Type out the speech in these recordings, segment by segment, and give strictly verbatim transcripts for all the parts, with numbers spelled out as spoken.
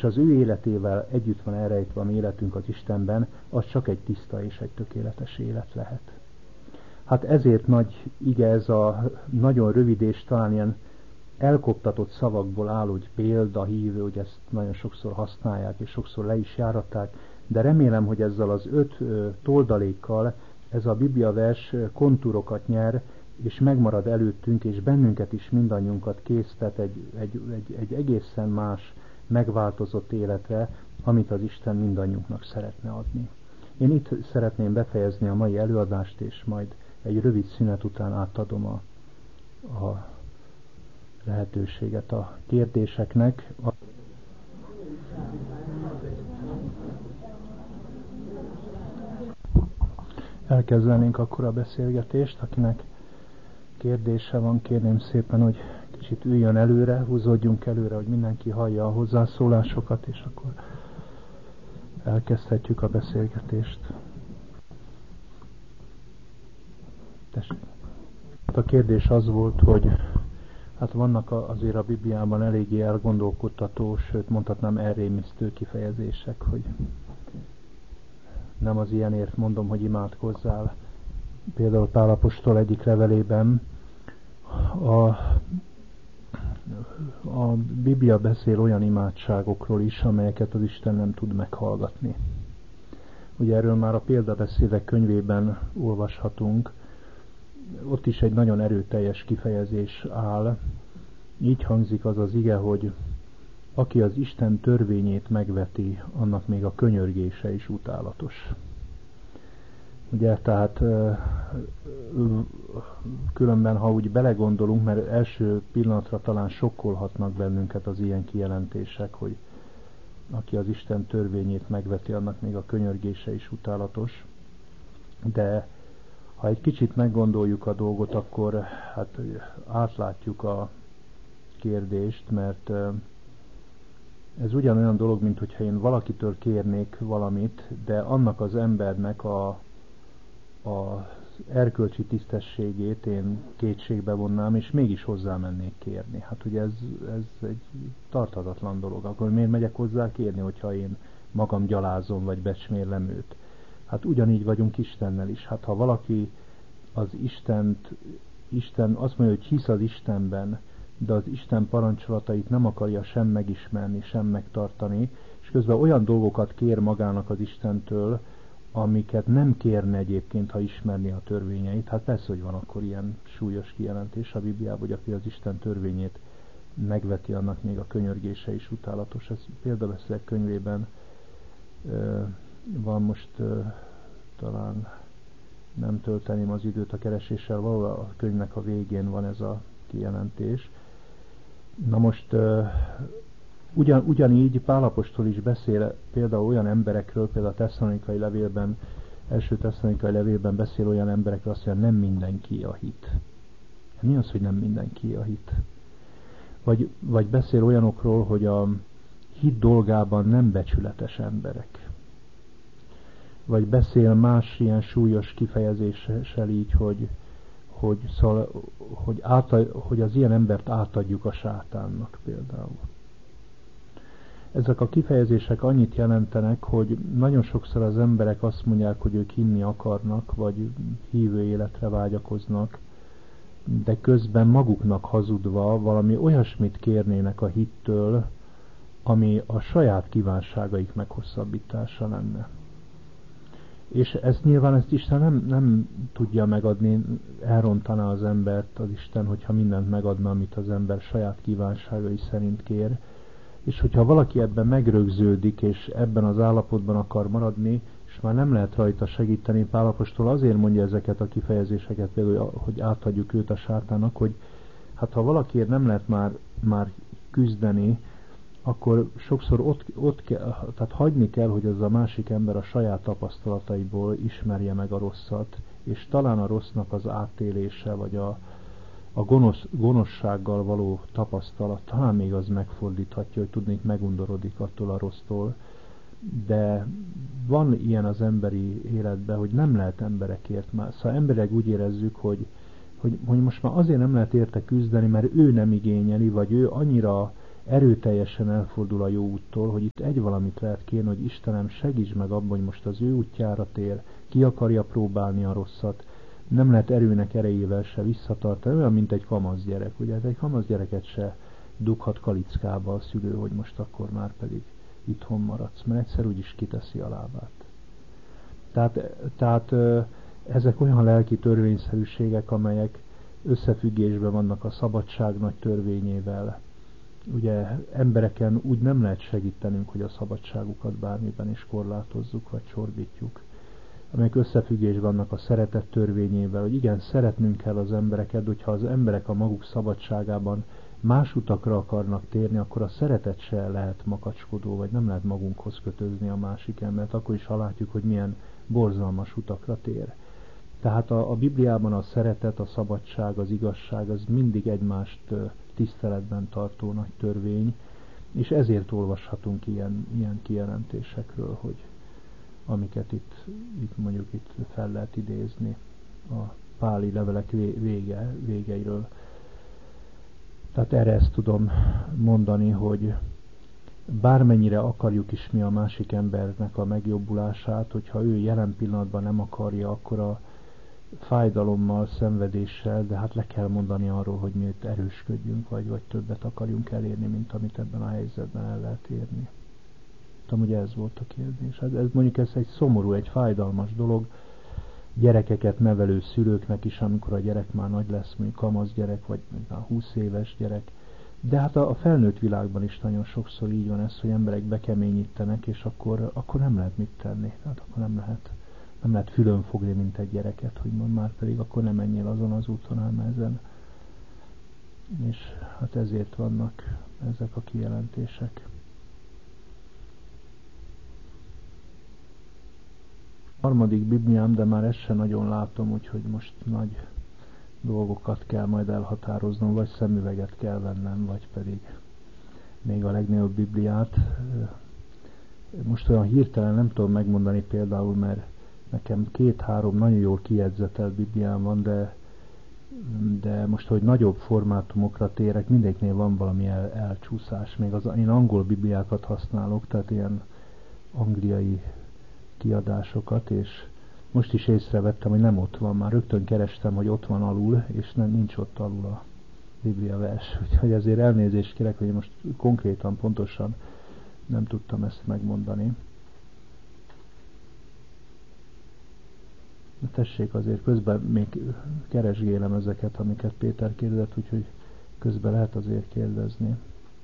és az ő életével együtt van elrejtve a mi életünk az Istenben, az csak egy tiszta és egy tökéletes élet lehet. Hát ezért nagy ige ez a nagyon rövid és talán ilyen elkoptatott szavakból áll, hogy példa, hívő, hogy ezt nagyon sokszor használják, és sokszor le is járatták, de remélem, hogy ezzel az öt toldalékkal ez a Biblia vers kontúrokat nyer, és megmarad előttünk, és bennünket is, mindannyiunkat késztet egy, egy, egy, egy egészen más, megváltozott életre, amit az Isten mindannyiunknak szeretne adni. Én itt szeretném befejezni a mai előadást, és majd egy rövid szünet után átadom a, a lehetőséget a kérdéseknek. Elkezdenénk akkor a beszélgetést. Akinek kérdése van, kérném szépen, hogy kicsit üljön előre, húzódjunk előre, hogy mindenki hallja a hozzászólásokat, és akkor elkezdhetjük a beszélgetést. Tessék. A kérdés az volt, hogy hát vannak azért a Bibliában eléggé elgondolkodtató, sőt mondhatnám elrémisztő kifejezések, hogy nem az ilyenért mondom, hogy imádkozzál. Például Pál apostol egyik levelében a, a Biblia beszél olyan imádságokról is, amelyeket az Isten nem tud meghallgatni. Ugye erről már a példabeszédek könyvében olvashatunk, ott is egy nagyon erőteljes kifejezés áll. Így hangzik az az ige, hogy aki az Isten törvényét megveti, annak még a könyörgése is utálatos. Ugye, tehát különben, ha úgy belegondolunk, mert első pillanatra talán sokkolhatnak bennünket az ilyen kijelentések, hogy aki az Isten törvényét megveti, annak még a könyörgése is utálatos. De ha egy kicsit meggondoljuk a dolgot, akkor hát átlátjuk a kérdést, mert ez ugyanolyan dolog, mint hogyha én valakitől kérnék valamit, de annak az embernek a, a erkölcsi tisztességét én kétségbe vonnám, és mégis hozzá mennék kérni. Hát ugye ez, ez egy tarthatatlan dolog. Akkor miért megyek hozzá kérni, hogyha én magam gyalázom, vagy becsmérlem őt? Hát ugyanígy vagyunk Istennel is. Hát ha valaki az Istent, Isten azt mondja, hogy hisz az Istenben, de az Isten parancsolatait nem akarja sem megismerni, sem megtartani, és közben olyan dolgokat kér magának az Istentől, amiket nem kérne egyébként, ha ismerni a törvényeit. Hát persze, hogy van akkor ilyen súlyos kijelentés a Bibliában, hogy aki az Isten törvényét megveti, annak még a könyörgése is utálatos. Ez példabeszédek könyvében van, most talán nem tölteném az időt a kereséssel, valahol a könyvnek a végén van ez a kijelentés. Na most ugyan, ugyanígy Pál apostol is beszél például olyan emberekről, például a Tesszalonikai levélben, első Tesszalonikai levélben beszél olyan emberekről, azt mondja, nem mindenki a hit. Mi az, hogy nem mindenki a hit? Vagy, vagy beszél olyanokról, hogy a hit dolgában nem becsületes emberek. Vagy beszél más ilyen súlyos kifejezéssel így, hogy, hogy, szal, hogy, átad, hogy az ilyen embert átadjuk a sátánnak például. Ezek a kifejezések annyit jelentenek, hogy nagyon sokszor az emberek azt mondják, hogy ők hinni akarnak, vagy hívő életre vágyakoznak, de közben maguknak hazudva valami olyasmit kérnének a hittől, ami a saját kívánságaik meghosszabbítása lenne. És ezt nyilván ezt Isten nem, nem tudja megadni, elrontaná az embert az Isten, hogyha mindent megadna, amit az ember saját kívánságai szerint kér. És hogyha valaki ebben megrögződik, és ebben az állapotban akar maradni, és már nem lehet rajta segíteni, Pál apostol azért mondja ezeket a kifejezéseket, például, hogy átadjuk őt a sátánnak, hogy hát ha valakiért nem lehet már, már küzdeni, akkor sokszor ott, ott kell, tehát hagyni kell, hogy az a másik ember a saját tapasztalataiból ismerje meg a rosszat, és talán a rossznak az átélése, vagy a, a gonosz, gonoszsággal való tapasztalat, talán még az megfordíthatja, hogy tudnék megundorodik attól a rossztól, de van ilyen az emberi életben, hogy nem lehet emberekért már. Szóval emberek úgy érezzük, hogy, hogy, hogy most már azért nem lehet érte küzdeni, mert ő nem igényeli, vagy ő annyira erőteljesen elfordul a jó úttól, hogy itt egy valamit lehet kérni, hogy Istenem, segíts meg abban, hogy most az ő útjára tér, ki akarja próbálni a rosszat, nem lehet erőnek erejével se visszatartani, olyan, mint egy kamasz gyerek. Ugye egy kamasz gyereket se dughat kalickába a szülő, hogy most akkor már pedig itthon maradsz, mert egyszer úgyis kiteszi a lábát. Tehát, tehát ezek olyan lelki törvényszerűségek, amelyek összefüggésben vannak a szabadság nagy törvényével. Ugye embereken úgy nem lehet segítenünk, hogy a szabadságukat bármiben is korlátozzuk, vagy csorbítjuk. Amelyek összefüggésben vannak a szeretet törvényével, hogy igen, szeretnünk kell az embereket, hogyha az emberek a maguk szabadságában más utakra akarnak térni, akkor a szeretet se lehet makacskodó, vagy nem lehet magunkhoz kötözni a másik embert, akkor is ha látjuk, hogy milyen borzalmas utakra tér. Tehát a, a Bibliában a szeretet, a szabadság, az igazság, az mindig egymást tiszteletben tartó nagy törvény, és ezért olvashatunk ilyen, ilyen kijelentésekről, hogy amiket itt, itt mondjuk itt fel lehet idézni a páli levelek vége, végeiről. Tehát erre ezt tudom mondani, hogy bármennyire akarjuk is mi a másik embernek a megjobbulását, hogyha ő jelen pillanatban nem akarja, akkor a fájdalommal, szenvedéssel, de hát le kell mondani arról, hogy mi itt erősködjünk, vagy, vagy többet akarjunk elérni, mint amit ebben a helyzetben el lehet érni. Tudom, hogy ez volt a kérdés. Hát ez, mondjuk ez egy szomorú, egy fájdalmas dolog, gyerekeket nevelő szülőknek is, amikor a gyerek már nagy lesz, mondjuk kamasz gyerek, vagy már húsz éves gyerek. De hát a, a felnőtt világban is nagyon sokszor így van ez, hogy emberek bekeményítenek, és akkor, akkor nem lehet mit tenni. Tehát akkor nem lehet, nem lehet fülön fogni, mint egy gyereket, hogy mond már pedig akkor nem menjél azon az úton, hanem ezen. És hát ezért vannak ezek a kijelentések. Harmadik Bibliám, de már ezt sem nagyon látom, úgyhogy most nagy dolgokat kell majd elhatároznom, vagy szemüveget kell vennem, vagy pedig még a legnagyobb Bibliát. Most olyan hirtelen nem tudom megmondani például, mert nekem két-három nagyon jól kijegyzetelt Bibliám van, de, de most, hogy nagyobb formátumokra térek, mindegyiknél van valami el, elcsúszás. Még az, én angol Bibliákat használok, tehát ilyen angliai kiadásokat, és most is észrevettem, hogy nem ott van. Már rögtön kerestem, hogy ott van alul, és nem, nincs ott alul a Biblia vers. Úgyhogy ezért elnézést kérek, hogy most konkrétan, pontosan nem tudtam ezt megmondani. Tessék, azért közben még keresgélem ezeket, amiket Péter kérdezett, úgyhogy közben lehet azért kérdezni.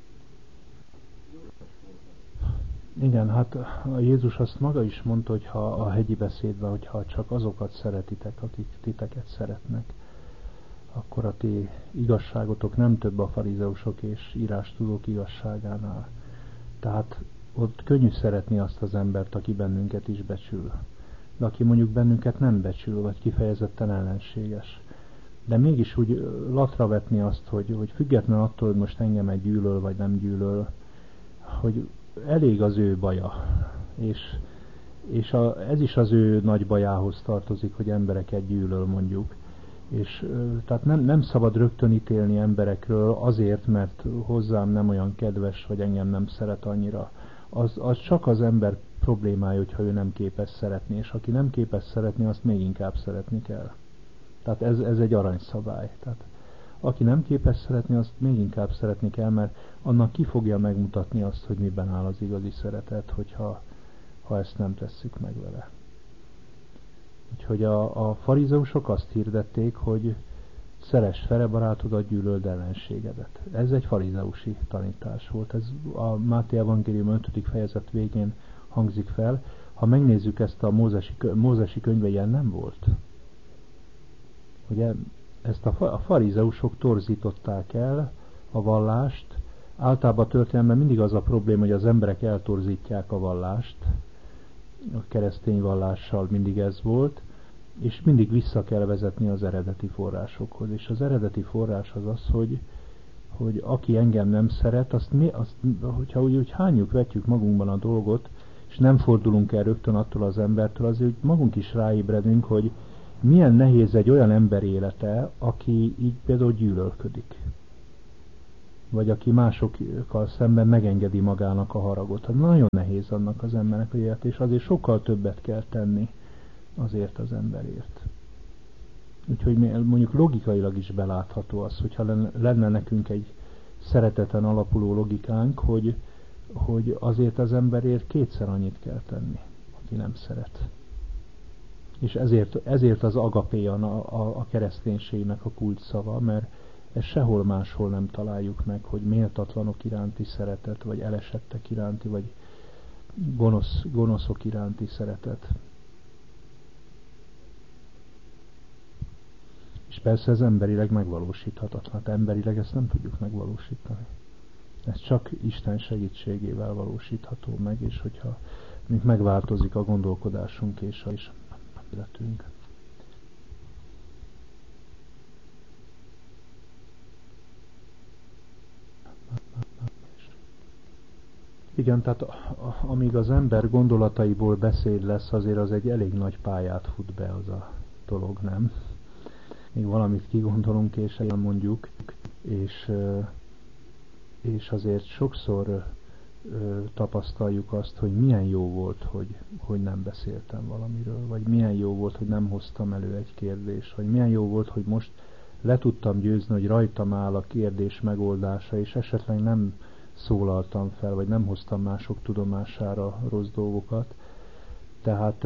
Igen, hát a Jézus azt maga is mondta, hogy ha a hegyi beszédben, hogyha csak azokat szeretitek, akik titeket szeretnek, akkor a ti igazságotok nem több a farizeusok és írástudók igazságánál. Tehát ott könnyű szeretni azt az embert, aki bennünket is becsül. De aki mondjuk bennünket nem becsül, vagy kifejezetten ellenséges. De mégis úgy latra vetni azt, hogy, hogy független attól, hogy most engem egy gyűlöl, vagy nem gyűlöl, hogy elég az ő baja, és, és a, ez is az ő nagy bajához tartozik, hogy embereket gyűlöl mondjuk. És tehát nem, nem szabad rögtön ítélni emberekről azért, mert hozzám nem olyan kedves, vagy engem nem szeret annyira. Az, az csak az ember problémája, hogyha ő nem képes szeretni, és aki nem képes szeretni, azt még inkább szeretni kell. Tehát ez, ez egy aranyszabály. Tehát aki nem képes szeretni, azt még inkább szeretni kell, mert annak ki fogja megmutatni azt, hogy miben áll az igazi szeretet, hogyha ha ezt nem tesszük meg vele. Úgyhogy a, a farizeusok azt hirdették, hogy szeress fele barátodat, gyűlöld ellenségedet. Ez egy farizeusi tanítás volt. Ez a Máté Evangélium ötödik fejezet végén hangzik fel. Ha megnézzük ezt a mózesi, mózesi könyvben, ilyen nem volt. Ugye ezt a, a farizeusok torzították el a vallást. Általában a történelemben mindig az a probléma, hogy az emberek eltorzítják a vallást. A keresztény vallással mindig ez volt, és mindig vissza kell vezetni az eredeti forrásokhoz. És az eredeti forrás az az, hogy, hogy aki engem nem szeret, azt mi, azt, hogyha úgy, úgy hányjuk, vetjük magunkban a dolgot, és nem fordulunk el rögtön attól az embertől, azért magunk is ráébredünk, hogy milyen nehéz egy olyan ember élete, aki így például gyűlölködik. vagy aki másokkal szemben megengedi magának a haragot. Hát nagyon nehéz annak az embernek a élet, és azért sokkal többet kell tenni azért az emberért. Úgyhogy mondjuk logikailag is belátható az, hogyha lenne nekünk egy szereteten alapuló logikánk, hogy, hogy azért az emberért kétszer annyit kell tenni, aki nem szeret. És ezért, ezért az agapéan a, a, a kereszténységnek a kulcsszava, mert ezt sehol máshol nem találjuk meg, hogy méltatlanok iránti szeretet, vagy elesettek iránti, vagy gonosz, gonoszok iránti szeretet. És persze ez emberileg megvalósíthatatlan. Hát emberileg ezt nem tudjuk megvalósítani. Ez csak Isten segítségével valósítható meg, és hogyha még megváltozik a gondolkodásunk és a életünk. Igen, tehát amíg az ember gondolataiból beszéd lesz, azért az egy elég nagy pályát fut be az a dolog, nem? Még valamit kigondolunk és elmondjuk, és, és azért sokszor tapasztaljuk azt, hogy milyen jó volt, hogy, hogy nem beszéltem valamiről, vagy milyen jó volt, hogy nem hoztam elő egy kérdést, vagy milyen jó volt, hogy most le tudtam győzni, hogy rajtam áll a kérdés megoldása, és esetleg nem szólaltam fel, vagy nem hoztam mások tudomására rossz dolgokat. Tehát,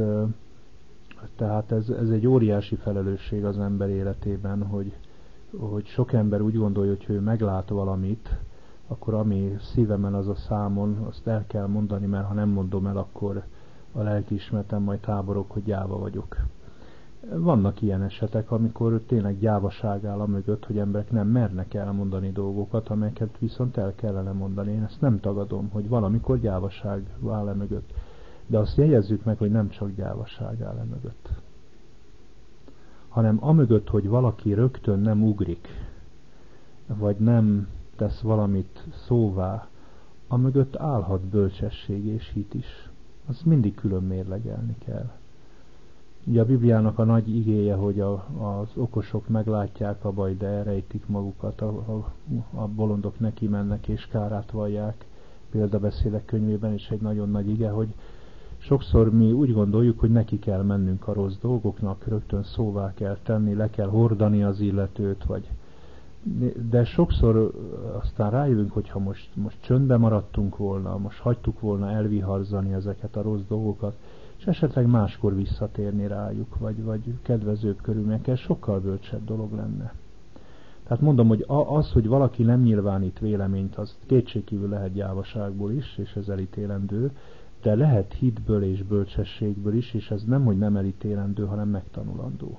tehát ez, ez egy óriási felelősség az ember életében, hogy, hogy sok ember úgy gondolja, hogy ő meglát valamit, akkor ami szívemen az a számon, azt el kell mondani, mert ha nem mondom el, akkor a lelkiismeretem majd táborok, hogy gyáva vagyok. Vannak ilyen esetek, amikor tényleg gyávaság áll a mögött, hogy emberek nem mernek elmondani dolgokat, amelyeket viszont el kellene mondani. Én ezt nem tagadom, hogy valamikor gyávaság áll e mögött. De azt jegyezzük meg, hogy nem csak gyávaság áll e mögött, hanem amögött, hogy valaki rögtön nem ugrik, vagy nem tesz valamit szóvá, amögött állhat bölcsesség és hit is. Azt mindig külön mérlegelni kell. Ugye a Bibliának a nagy igéje, hogy a, az okosok meglátják a baj, de elrejtik magukat, a, a, a bolondok neki mennek és kárát vallják, példabeszédek könyvében is egy nagyon nagy ige, hogy sokszor mi úgy gondoljuk, hogy neki kell mennünk a rossz dolgoknak, rögtön szóvá kell tenni, le kell hordani az illetőt, vagy de sokszor aztán rájövünk, hogyha most, most csöndbe maradtunk volna, most hagytuk volna elviharzani ezeket a rossz dolgokat, és esetleg máskor visszatérni rájuk, vagy, vagy kedvezőbb körülményekkel, sokkal bölcsebb dolog lenne. Tehát mondom, hogy az, hogy valaki nem nyilvánít véleményt, az kétségkívül lehet gyávaságból is, és ez elítélendő, de lehet hitből és bölcsességből is, és ez nem, hogy nem elítélendő, hanem megtanulandó.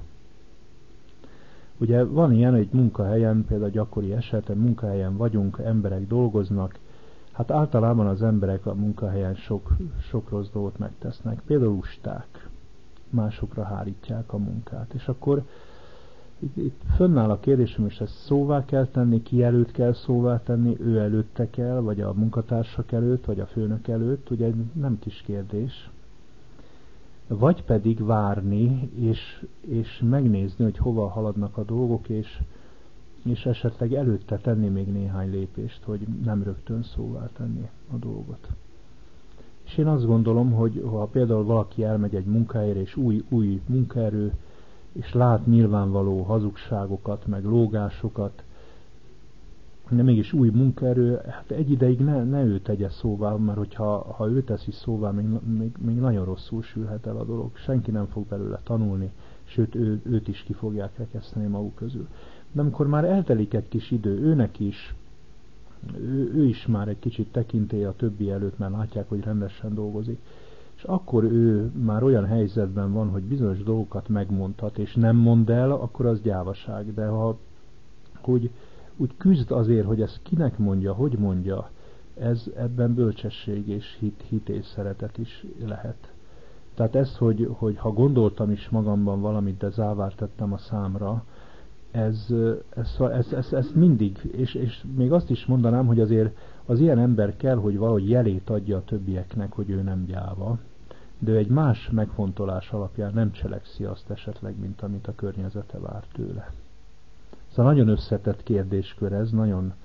Ugye van ilyen, egy munkahelyen, például gyakori eset, munkahelyen vagyunk, emberek dolgoznak, hát általában az emberek a munkahelyen sok, sok rossz dolgot megtesznek. Például lusták, másokra hárítják a munkát. És akkor itt, itt fönnáll a kérdésem, és ezt szóvá kell tenni, ki előtt kell szóvá tenni, ő előtte kell, vagy a munkatársak előtt, vagy a főnök előtt, ugye nem kis kérdés. Vagy pedig várni, és, és megnézni, hogy hova haladnak a dolgok, és, és esetleg előtte tenni még néhány lépést, hogy nem rögtön szóvá tenni a dolgot. És én azt gondolom, hogy ha például valaki elmegy egy munkahelyre, és új, új munkaerő, és lát nyilvánvaló hazugságokat, meg lógásokat, de mégis új munkaerő, hát egy ideig ne, ne ő tegye szóvá, mert hogyha ha ő teszi szóvá, még, még, még nagyon rosszul sülhet el a dolog. Senki nem fog belőle tanulni, sőt ő, őt is ki fogják rekeszteni maguk közül. De amikor már eltelik egy kis idő, őnek is, ő, ő is már egy kicsit tekintély a többi előtt, mert látják, hogy rendesen dolgozik, és akkor ő már olyan helyzetben van, hogy bizonyos dolgokat megmondhat, és nem mond el, akkor az gyávaság. De ha hogy úgy küzd azért, hogy ezt kinek mondja, hogy mondja, ez ebben bölcsesség és hit, hit és szeretet is lehet. Tehát ez, hogy, hogy ha gondoltam is magamban valamit, de závár tettem a számra, ez, ez, ez, ez, ez mindig, és, és még azt is mondanám, hogy azért az ilyen ember kell, hogy valahogy jelét adja a többieknek, hogy ő nem gyáva, de ő egy más megfontolás alapján nem cselekszi azt esetleg, mint amit a környezete vár tőle. Szóval nagyon összetett kérdéskör ez, nagyon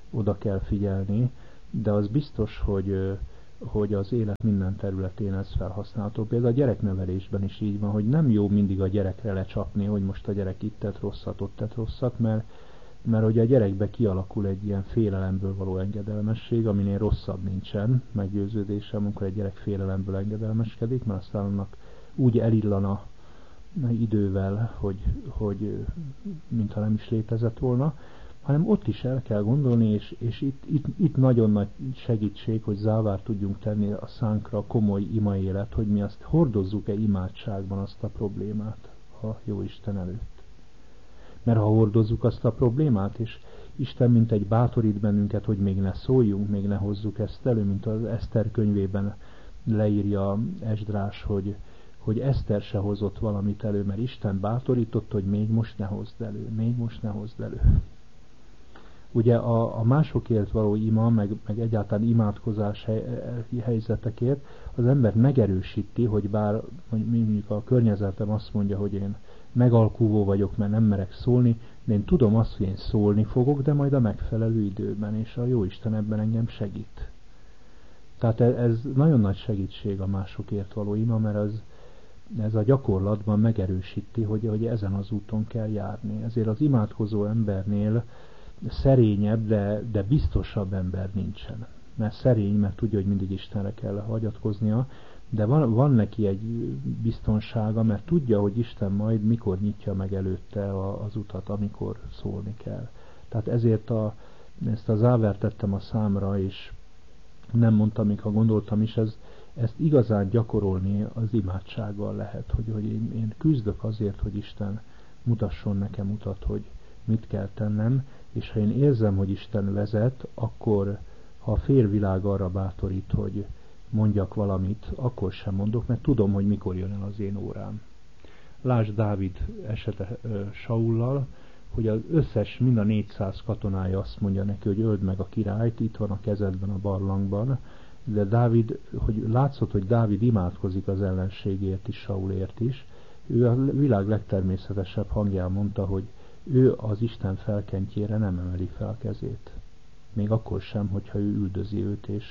oda kell figyelni, de az biztos, hogy, hogy az élet minden területén ez felhasználható. Például a gyereknevelésben is így van, hogy nem jó mindig a gyerekre lecsapni, hogy most a gyerek itt tett rosszat, ott tett rosszat, mert, mert ugye a gyerekbe kialakul egy ilyen félelemből való engedelmesség, aminél rosszabb nincsen, meggyőződésem, amikor egy gyerek félelemből engedelmeskedik, mert aztán annak úgy elillana idővel, hogy, hogy mintha nem is létezett volna, hanem ott is el kell gondolni, és, és itt, itt, itt nagyon nagy segítség, hogy závár tudjunk tenni a szánkra komoly ima élet, hogy mi azt hordozzuk-e imádságban azt a problémát a Jóisten előtt. Mert ha hordozzuk azt a problémát, és Isten mint egy bátorít bennünket, hogy még ne szóljunk, még ne hozzuk ezt elő, mint az Eszter könyvében leírja Esdrás, hogy, hogy Eszter se hozott valamit elő, mert Isten bátorított, hogy még most ne hozd elő, még most ne hozd elő. Ugye a, a másokért való ima, meg, meg egyáltalán imádkozás hely, helyzetekért az ember megerősíti, hogy bár mondjuk a környezetem azt mondja, hogy én megalkuvó vagyok, mert nem merek szólni, de én tudom azt, hogy én szólni fogok, de majd a megfelelő időben, és a Jóisten ebben engem segít. Tehát ez nagyon nagy segítség a másokért való ima, mert az, ez a gyakorlatban megerősíti, hogy, hogy ezen az úton kell járni. Ezért az imádkozó embernél szerényebb, de, de biztosabb ember nincsen. Mert szerény, mert tudja, hogy mindig Istenre kell hagyatkoznia, de van, van neki egy biztonsága, mert tudja, hogy Isten majd mikor nyitja meg előtte a, az utat, amikor szólni kell. Tehát ezért a, ezt a závert tettem a számra, és nem mondtam, még ha gondoltam is, ez, ezt igazán gyakorolni az imádsággal lehet, hogy, hogy én, én küzdök azért, hogy Isten mutasson nekem utat, hogy mit kell tennem, és ha én érzem, hogy Isten vezet, akkor ha a félvilág arra bátorít, hogy mondjak valamit, akkor sem mondok, mert tudom, hogy mikor jön el az én órám. Lásd Dávid esete Saullal, hogy az összes, mind a négyszáz katonája azt mondja neki, hogy öld meg a királyt, itt van a kezedben a barlangban, de Dávid, hogy látszott, hogy Dávid imádkozik az ellenségért is, Saulért is, ő a világ legtermészetesebb hangján mondta, hogy ő az Isten felkentjére nem emeli fel a kezét. Még akkor sem, hogyha ő üldözi őt, és,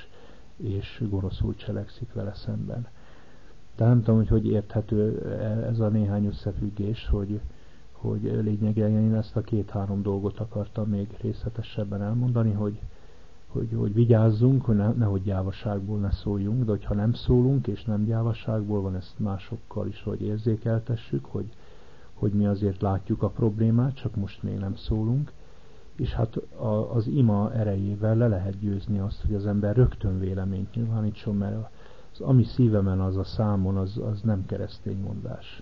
és gonoszul cselekszik vele szemben. De nem tudom, hogy hogy érthető ez a néhány összefüggés, hogy, hogy lényegében én ezt a két-három dolgot akartam még részletesebben elmondani, hogy, hogy, hogy vigyázzunk, hogy ne, nehogy gyávaságból ne szóljunk, de hogyha nem szólunk, és nem gyávaságból van, ezt másokkal is, hogy érzékeltessük, hogy hogy mi azért látjuk a problémát, csak most még nem szólunk, és hát a, az ima erejével le lehet győzni azt, hogy az ember rögtön véleményt nyilvánítson, mert az, ami szívemen az a számon, az, az nem keresztény mondás.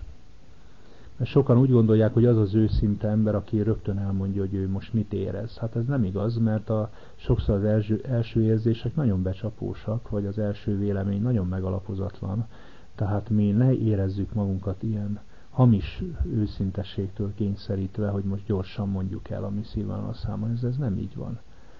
Mert sokan úgy gondolják, hogy az az őszinte ember, aki rögtön elmondja, hogy ő most mit érez. Hát ez nem igaz, mert a, sokszor az első, első érzések nagyon becsapósak, vagy az első vélemény nagyon megalapozatlan, tehát mi ne érezzük magunkat ilyen hamis őszintességtől kényszerítve, hogy most gyorsan mondjuk el, ami szíven a számon. Ez, ez nem így van.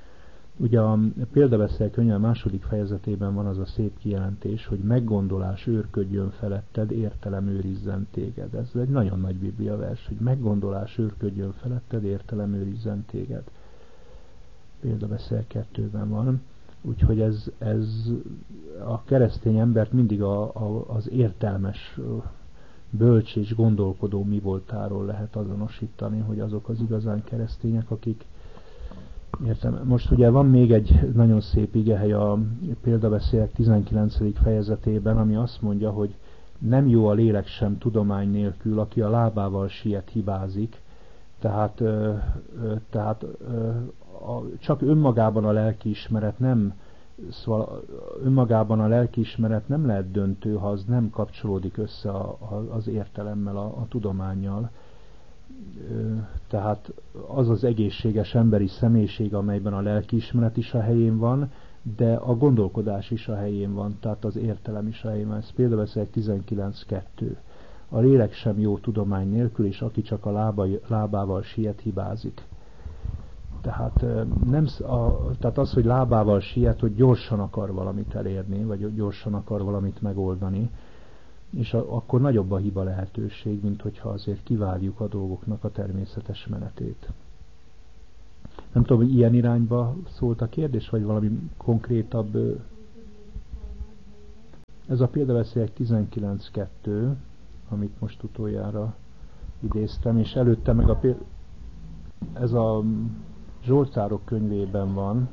Ugye a példabeszél könyv a második fejezetében van az a szép kijelentés, hogy meggondolás őrködjön feletted, értelem őrizzen téged. Ez egy nagyon nagy Biblia vers, hogy meggondolás őrködjön feletted, értelem őrizzen téged. Példabeszél kettőben van. Úgyhogy ez, ez a keresztény embert mindig a, a, az értelmes, bölcs és gondolkodó mi voltáról lehet azonosítani, hogy azok az igazán keresztények, akik értem. Most ugye van még egy nagyon szép igehely a példabeszélek tizenkilencedik fejezetében, ami azt mondja, hogy nem jó a lélek sem tudomány nélkül, aki a lábával siet, hibázik. Tehát, ö, ö, tehát ö, a, csak önmagában a lelkiismeret nem Szóval önmagában a lelkiismeret nem lehet döntő, ha az nem kapcsolódik össze a, a, az értelemmel, a, a tudománnyal. Tehát az az egészséges emberi személyiség, amelyben a lelkiismeret is a helyén van, de a gondolkodás is a helyén van, tehát az értelem is a helyén van. Ez például tizenkilenc kettő. A lélek sem jó tudomány nélkül, és aki csak a lábai, lábával siet, hibázik. Tehát, nem, a, tehát az, hogy lábával siet, hogy gyorsan akar valamit elérni, vagy gyorsan akar valamit megoldani, és a, akkor nagyobb a hiba lehetőség, mint hogyha azért kivárjuk a dolgoknak a természetes menetét. Nem tudom, hogy ilyen irányba szólt a kérdés, vagy valami konkrétabb. Ez a példaveszélyek tizenkilenc kettő, amit most utoljára idéztem, és előtte meg a péld... ez a Zsoltárok könyvében van.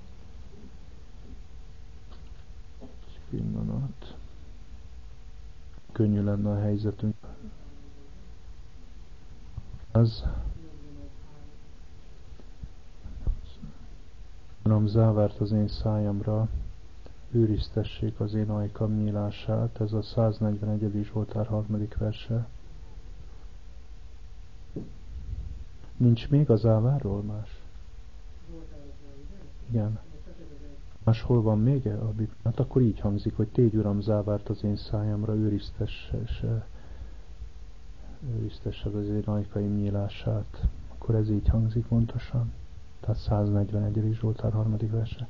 Egy pillanat. Könnyű lenne a helyzetünk. Az nem závárt az én szájamra, őriztessék az én ajkam nyílását. Ez a száznegyvenegyedik Zsoltár harmadik verse. Nincs még az záváról más? Igen. Máshol van még -e a Biblia? Hát akkor így hangzik, hogy tégy Uram závárt az én szájamra, őriztesse, őriztessed az én ajkaim nyílását. Akkor ez így hangzik pontosan. Tehát száznegyvenegyedik Zsoltár harmadik verse.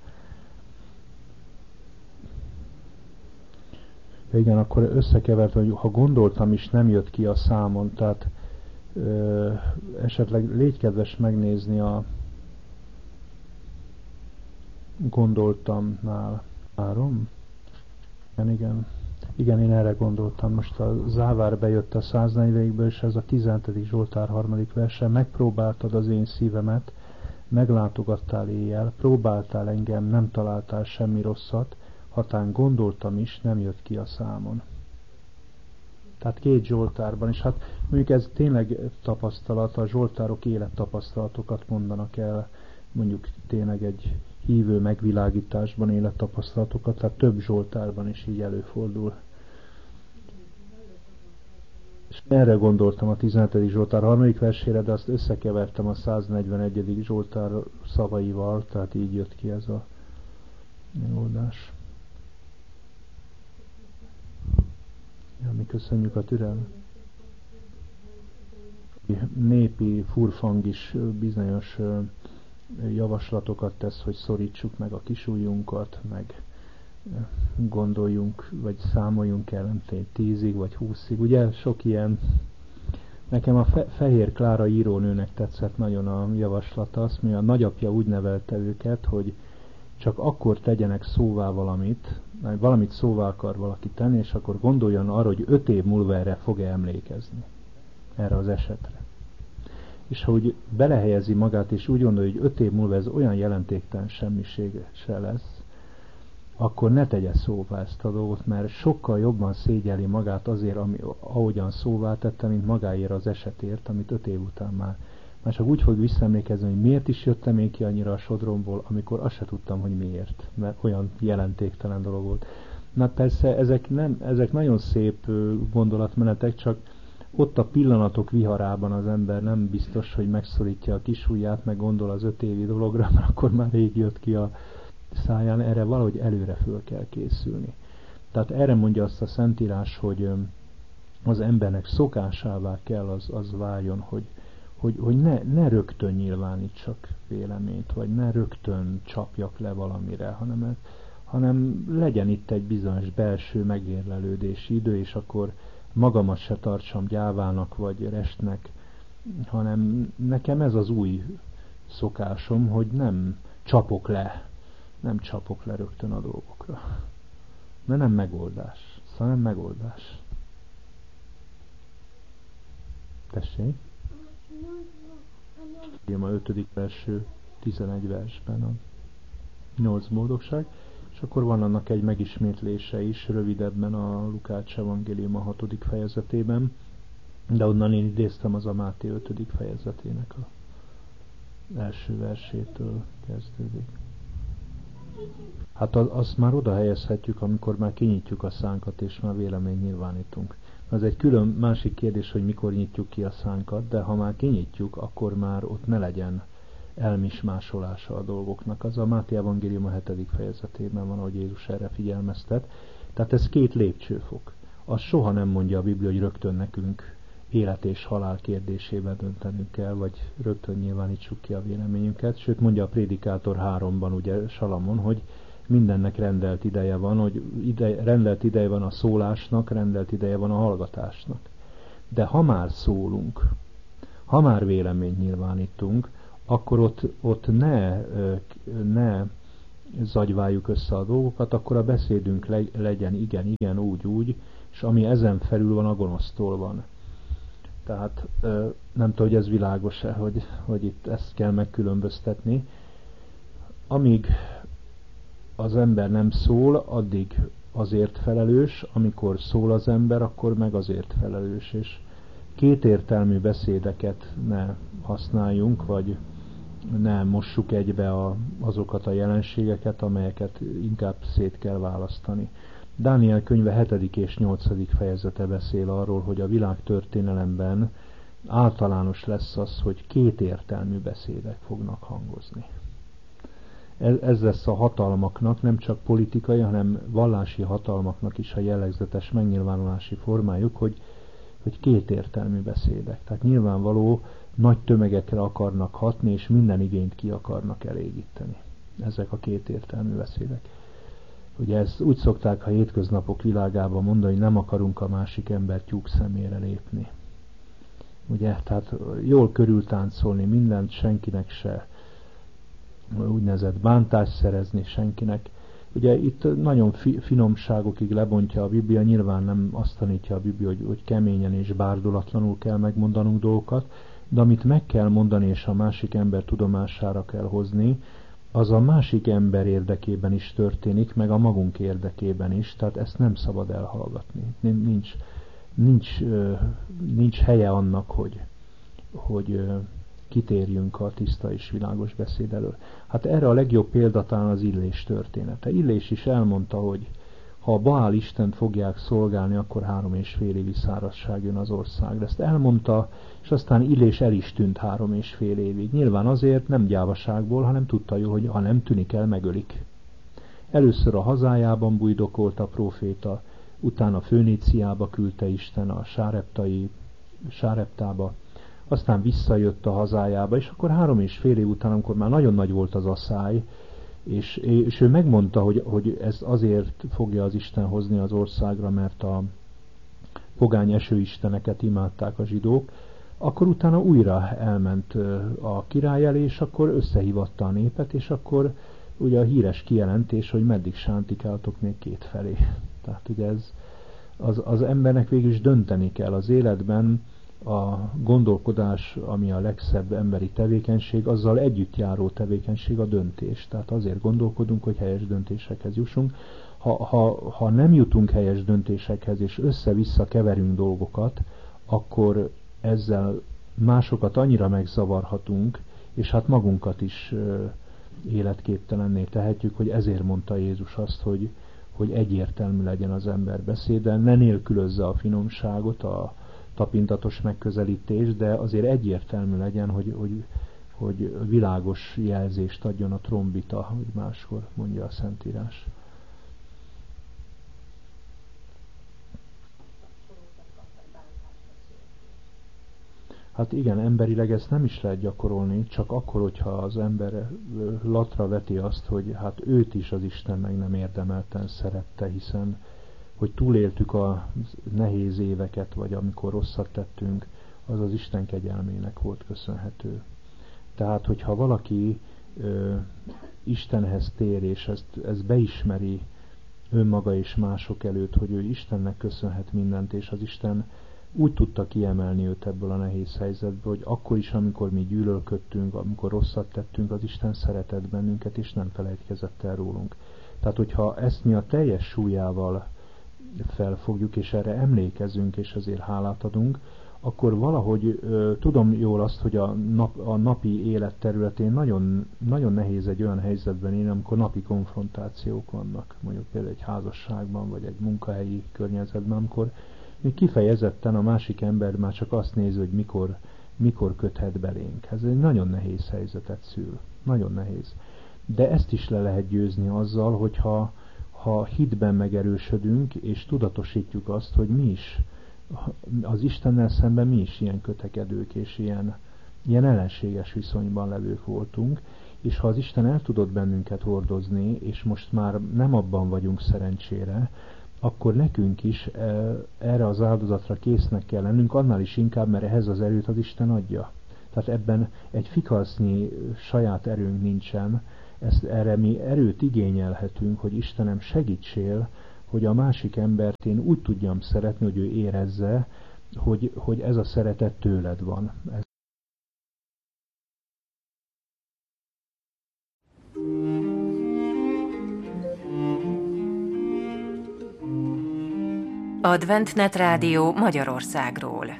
Ja igen, akkor összekevert, hogy ha gondoltam is, nem jött ki a számon, tehát ö, esetleg légy kedves megnézni a gondoltamnál. Árom? Igen, igen. Igen, én erre gondoltam. Most a závár bejött a száznegyvenből, és ez a tizenhetedik Zsoltár harmadik verse. Megpróbáltad az én szívemet, meglátogattál éjjel, próbáltál engem, nem találtál semmi rosszat, hatán gondoltam is, nem jött ki a számon. Tehát két Zsoltárban, és hát mondjuk ez tényleg tapasztalat, a Zsoltárok élettapasztalatokat mondanak el, mondjuk tényleg egy hívő megvilágításban élettapasztalatokat, tehát több Zsoltárban is így előfordul. És erre gondoltam a tizenhetedik Zsoltár harmadik versére, de azt összekevertem a száznegyvenegyedik Zsoltár szavaival, tehát így jött ki ez a megoldás. Ja, mi köszönjük a türelmet. Népi furfang is bizonyos javaslatokat tesz, hogy szorítsuk meg a kisujjunkat, meg gondoljunk, vagy számoljunk el, nem tudom, tízig vagy húszig. Ugye sok ilyen. Nekem a Fe- Fehér Klára írónőnek tetszett nagyon a javaslata. Azt mondja, a nagyapja úgy nevelte őket, hogy csak akkor tegyenek szóvá valamit, valamit szóvá akar valaki tenni, és akkor gondoljon arra, hogy öt év múlva erre fog-e emlékezni. Erre az esetre. És ha úgy belehelyezi magát, és úgy gondolja, hogy öt év múlva ez olyan jelentéktelen semmiség se lesz, akkor ne tegye szóvá ezt a dolgot, mert sokkal jobban szégyeli magát azért, ami, ahogyan szóvá tette, mint magáért az esetért, amit öt év után már. Már csak úgy fog visszaemlékezni, hogy miért is jöttem én ki annyira a sodromból, amikor azt se tudtam, hogy miért, mert olyan jelentéktelen dolog volt. Na persze, ezek, nem, ezek nagyon szép gondolatmenetek, csak ott a pillanatok viharában az ember nem biztos, hogy megszorítja a kisujját, meg gondol az öt évi dologra, mert akkor már rég jött ki a száján, erre valahogy előre föl kell készülni. Tehát erre mondja azt a Szentírás, hogy az embernek szokásává kell az, az váljon, hogy, hogy, hogy ne, ne rögtön nyilvánítsak véleményt, vagy ne rögtön csapjak le valamire, hanem, hanem legyen itt egy bizonyos belső megérlelődési idő, és akkor magamat se tartsam gyávának vagy restnek, hanem nekem ez az új szokásom, hogy nem csapok le, nem csapok le rögtön a dolgokra. Mert nem megoldás. Szóval nem megoldás. Tessék? Írjam a ötödik verső tizenegy versben a nyolc boldogság, és akkor van annak egy megismétlése is, rövidebben a Lukács evangélium a hatodik fejezetében, de onnan én idéztem az a Máté ötödik fejezetének a első versétől kezdődik. Hát azt már oda helyezhetjük, amikor már kinyitjuk a szánkat, és már véleményt nyilvánítunk. Az egy külön másik kérdés, hogy mikor nyitjuk ki a szánkat, de ha már kinyitjuk, akkor már ott ne legyen elmismásolása a dolgoknak. Az a Máté evangélium a hetedik fejezetében van, ahogy Jézus erre figyelmeztet. Tehát ez két lépcsőfok. Az soha nem mondja a Biblia, hogy rögtön nekünk élet és halál kérdésében döntenünk kell, vagy rögtön nyilvánítsuk ki a véleményünket. Sőt, mondja a Prédikátor háromban, ugye Salamon, hogy mindennek rendelt ideje van, hogy ide, rendelt ideje van a szólásnak, rendelt ideje van a hallgatásnak. De ha már szólunk, ha már véleményt nyilvánítunk, akkor ott, ott ne, ne zagyváljuk össze a dolgokat, akkor a beszédünk legyen igen, igen, úgy, úgy, és ami ezen felül van, a gonosztól van. Tehát nem tudom, hogy ez világos-e, hogy, hogy itt ezt kell megkülönböztetni. Amíg az ember nem szól, addig azért felelős, amikor szól az ember, akkor meg azért felelős, és kétértelmű beszédeket ne használjunk, vagy ne mossuk egybe a, azokat a jelenségeket, amelyeket inkább szét kell választani. Dániel könyve hetedik és nyolcadik fejezete beszél arról, hogy a világtörténelemben általános lesz az, hogy kétértelmű beszédek fognak hangozni. Ez lesz a hatalmaknak, nem csak politikai, hanem vallási hatalmaknak is a jellegzetes megnyilvánulási formájuk, hogy, hogy kétértelmű beszédek. Tehát nyilvánvaló nagy tömegekre akarnak hatni, és minden igényt ki akarnak elégíteni. Ezek a kétértelmű beszédek. Ugye ezt úgy szokták a hétköznapok világában mondani, hogy nem akarunk a másik ember tyúk szemére lépni. Ugye, tehát jól körültáncolni mindent, senkinek se úgynevezett bántást szerezni senkinek. Ugye itt nagyon fi, finomságokig lebontja a Biblia, nyilván nem azt tanítja a Biblia, hogy, hogy keményen és bárdulatlanul kell megmondanunk dolgokat, de amit meg kell mondani és a másik ember tudomására kell hozni, az a másik ember érdekében is történik, meg a magunk érdekében is, tehát ezt nem szabad elhallgatni. Nincs, nincs, nincs helye annak, hogy, hogy kitérjünk a tiszta és világos beszéd elől. Hát erre a legjobb példa talán az Illés története. Illés is elmondta, hogy ha a Baál Istent fogják szolgálni, akkor három és fél évi szárazság jön az országra. Ezt elmondta, és aztán Illés el is tűnt három és fél évig. Nyilván azért nem gyávaságból, hanem tudta jó, hogy ha nem tűnik el, megölik. Először a hazájában bujdokolt a próféta, utána Föníciába küldte Isten, a sáreptai, Sáreptába, aztán visszajött a hazájába, és akkor három és fél év után, amikor már nagyon nagy volt az aszály, és, és ő megmondta, hogy, hogy ezt azért fogja az Isten hozni az országra, mert a pogány esőisteneket imádták a zsidók, akkor utána újra elment a király elé, és akkor összehívatta a népet, és akkor ugye a híres kijelentés, hogy meddig sántikáltok még két felé. Tehát ugye ez az, az embernek végül is dönteni kell az életben, a gondolkodás, ami a legszebb emberi tevékenység, azzal együtt járó tevékenység a döntés. Tehát azért gondolkodunk, hogy helyes döntésekhez jussunk. Ha, ha, ha nem jutunk helyes döntésekhez, és össze-vissza keverünk dolgokat, akkor ezzel másokat annyira megzavarhatunk, és hát magunkat is életképtelenné tehetjük, hogy ezért mondta Jézus azt, hogy, hogy egyértelmű legyen az ember beszéde, ne nélkülözze a finomságot, a tapintatos megközelítés, de azért egyértelmű legyen, hogy, hogy, hogy világos jelzést adjon a trombita, hogy máskor mondja a Szentírás. Hát igen, emberileg ezt nem is lehet gyakorolni, csak akkor, hogyha az ember latra veti azt, hogy hát őt is az Isten meg nem érdemelten szerette, hiszen hogy túléltük a nehéz éveket, vagy amikor rosszat tettünk, az az Isten kegyelmének volt köszönhető. Tehát, hogyha valaki ö, Istenhez tér, és ezt, ezt beismeri önmaga és mások előtt, hogy ő Istennek köszönhet mindent, és az Isten úgy tudta kiemelni őt ebből a nehéz helyzetből, hogy akkor is, amikor mi gyűlölködtünk, amikor rosszat tettünk, az Isten szeretett bennünket, és nem felejtkezett el rólunk. Tehát, hogyha ezt mi a teljes súlyával felfogjuk, és erre emlékezünk, és ezért hálát adunk, akkor valahogy ö, tudom jól azt, hogy a, nap, a napi élet területén nagyon, nagyon nehéz egy olyan helyzetben élni, amikor napi konfrontációk vannak, mondjuk például egy házasságban, vagy egy munkahelyi környezetben, amikor még kifejezetten a másik ember már csak azt nézi, hogy mikor, mikor köthet belénk. Ez egy nagyon nehéz helyzetet szül. Nagyon nehéz. De ezt is le lehet győzni azzal, hogyha ha hitben megerősödünk, és tudatosítjuk azt, hogy mi is, az Istennel szemben mi is ilyen kötekedők, és ilyen, ilyen ellenséges viszonyban levők voltunk, és ha az Isten el tudott bennünket hordozni, és most már nem abban vagyunk szerencsére, akkor nekünk is erre az áldozatra késznek kell lennünk, annál is inkább, mert ehhez az erőt az Isten adja. Tehát ebben egy fikasznyi saját erőnk nincsen, ezt, erre mi erőt igényelhetünk, hogy Istenem segítsél, hogy a másik embert én úgy tudjam szeretni, hogy ő érezze, hogy, hogy ez a szeretet tőled van. Ez Adventnet Rádió Magyarországról.